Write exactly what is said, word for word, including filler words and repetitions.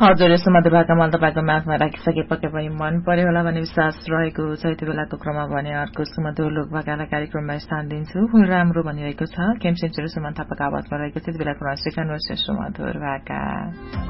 हजुर सुमधुर भाका मैले तपाईँको म्याथमा राखिसके पक्कै पनि मन पर्यो होला भन्ने विश्वास रहेको छ। यति बेलाको क्रममा भने अर्को सुमधुर लोकभाकालाई कार्यक्रममा स्थान दिन्छु। राम्रो भनिरहेको छ खेमसिन्चुर सुमन थापाको आवाजमा रहेको छ। यति बेलाको स्वीकार्नुहोस् सुमधुर भाका।